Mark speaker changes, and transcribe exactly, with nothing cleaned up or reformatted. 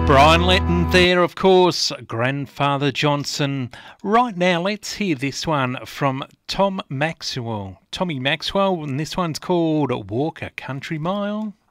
Speaker 1: Brian Letton there, of course, Grandfather Johnson. Right now, let's hear this one from Tom Maxwell. Tommy Maxwell, and this one's called Walk a Country Mile.